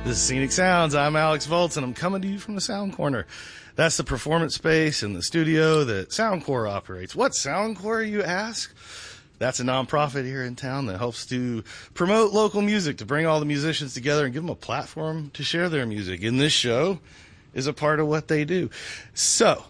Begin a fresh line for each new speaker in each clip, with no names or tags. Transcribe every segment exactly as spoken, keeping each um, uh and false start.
This is Scenic Sounds. I'm Alex Volts, and I'm coming to you from the Sound Corner. That's the performance space in the studio that Soundcore operates. What's Soundcore, you ask? That's a nonprofit here in town that helps to promote local music, to bring all the musicians together and give them a platform to share their music. And this show is a part of what they do. So,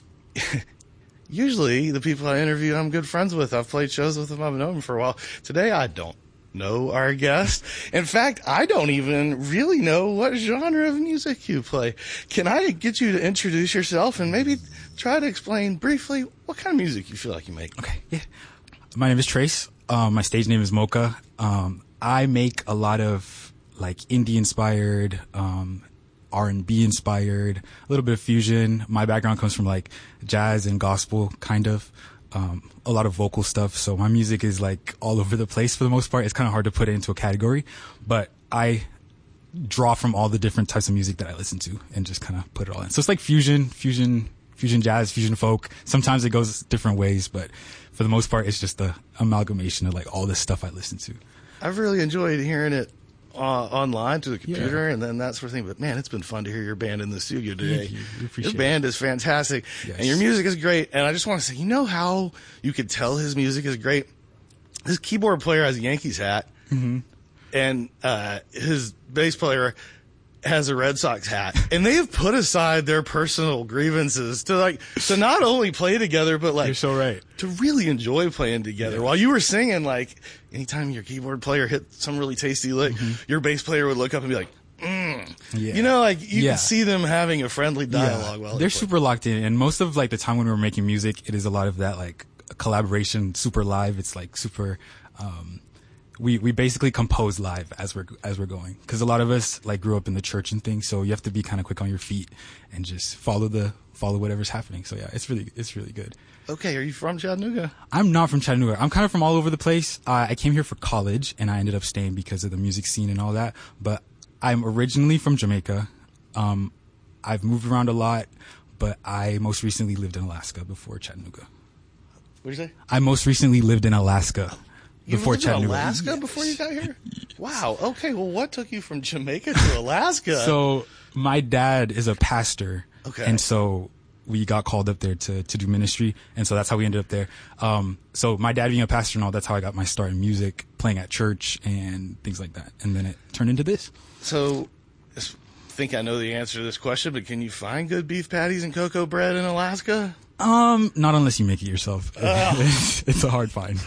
usually the people I interview I'm good friends with. I've played shows with them. I've known them for a while. Today I don't know our guest. In fact, I don't even really know what genre of music you play. Can I get you to introduce yourself and maybe try to explain briefly what kind of music you feel like you make?
Okay, yeah. My name is Trace. Um, my stage name is Mocha. Um, I make a lot of like indie inspired, um, R and B inspired, a little bit of fusion. My background comes from like jazz and gospel, kind of. Um, a lot of vocal stuff. So my music is like all over the place for the most part. It's kind of hard to put it into a category, but I draw from all the different types of music that I listen to and just kind of put it all in. So it's like fusion, fusion, fusion jazz, fusion folk. Sometimes it goes different ways, but for the most part, it's just the amalgamation of like all this stuff I listen to.
I've really enjoyed hearing it uh, online to the computer yeah. and then that sort of thing. But man, it's been fun to hear your band in the studio today.
Thank you. We appreciate
your band it. is fantastic, yes. and your music is great. And I just want to say, you know how you could tell his music is great? His keyboard player has a Yankees hat,
mm-hmm.
and uh, his bass player has a Red Sox hat, and they have put aside their personal grievances to like to not only play together, but like
you're so right
to really enjoy playing together. Yeah. While you were singing, like anytime your keyboard player hit some really tasty lick, mm-hmm. your bass player would look up and be like, mm.
yeah.
you know, like you
yeah.
can see them having a friendly dialogue.
Yeah.
While
they're super locked in, and most of like the time when we were making music, it is a lot of that like collaboration, super live. It's like super. Um, We we basically compose live as we're as we're going, because a lot of us like grew up in the church and things, so you have to be kind of quick on your feet and just follow the follow whatever's happening. So yeah, it's really it's really good.
Okay, are you from Chattanooga?
I'm not from Chattanooga. I'm kind of from all over the place. Uh, I came here for college and I ended up staying because of the music scene and all that. But I'm originally from Jamaica. Um, I've moved around a lot, but I most recently lived in Alaska before Chattanooga.
What did you say?
I most recently lived in Alaska.
You
before
lived in
Chattanooga.
Alaska
yes.
before you got here? Wow. Okay. Well, what took you from Jamaica to Alaska?
So my dad is a pastor.
Okay.
And so we got called up there to, to do ministry. And so that's how we ended up there. Um, so my dad being a pastor and all, that's how I got my start in music, playing at church and things like that. And then it turned into this.
So I think I know the answer to this question, but can you find good beef patties and cocoa bread in Alaska?
Um, not unless you make it yourself. Oh. it's, it's a hard find.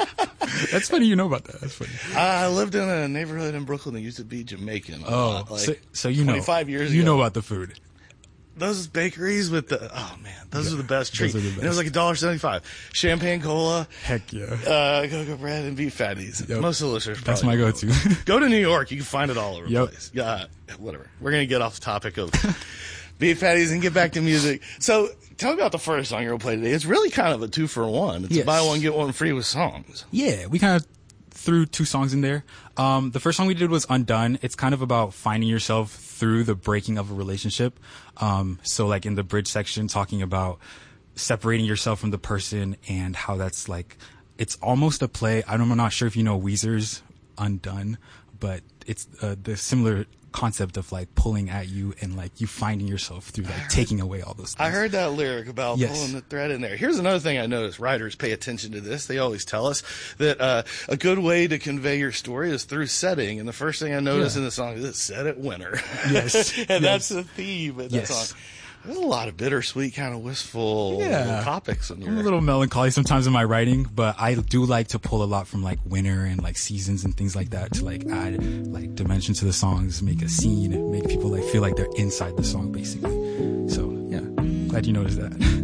That's funny you know about that. That's funny.
I lived in a neighborhood in Brooklyn that used to be Jamaican.
Oh,
lot, like
so, so you know.
twenty-five years
you
ago.
know about the food.
Those bakeries with the, oh man, those yeah, are the best treats.
The best.
And it was like a dollar seventy-five. Champagne cola.
Heck yeah.
Uh, cocoa bread and beef patties.
Yep.
Most of the listeners
That's my go-to.
Go to New York. You can find it all over
yep.
the place. Yeah, whatever. We're going to get off the topic of beef patties and get back to music. So tell me about the first song you're going to play today. It's really kind of a two for one. It's
yes.
a buy one, get one free with songs.
Yeah, we kind of threw two songs in there. Um, the first song we did was Undone. It's kind of about finding yourself through the breaking of a relationship. Um, so like in the bridge section, talking about separating yourself from the person and how that's like, it's almost a play. I'm not sure if you know Weezer's Undone, but it's uh, the similar concept of like pulling at you and like you finding yourself through like heard, taking away all those things.
I heard that lyric about yes. pulling the thread in there. Here's another thing I noticed. Writers pay attention to this. They always tell us that uh, a good way to convey your story is through setting. And the first thing I noticed yeah. in the song is it set at winter.
Yes.
and
yes.
that's the theme in that
yes.
song. There's a lot of bittersweet, kind of wistful
yeah.
topics in your.
I'm a little melancholy sometimes in my writing, but I do like to pull a lot from like winter and like seasons and things like that to like add like dimension to the songs, make a scene, make people like feel like they're inside the song basically. So yeah, glad you noticed that.